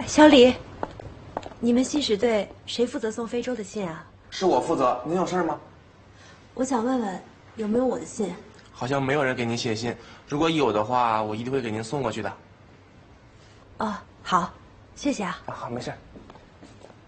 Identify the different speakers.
Speaker 1: 小李，你们信使队谁负责送非洲的信啊？
Speaker 2: 是我负责，您有事吗？
Speaker 1: 我想问问，有没有我的信？
Speaker 2: 好像没有人给您写信，如果有的话，我一定会给您送过去的。
Speaker 1: 哦，好，谢谢啊。
Speaker 2: 好，没事。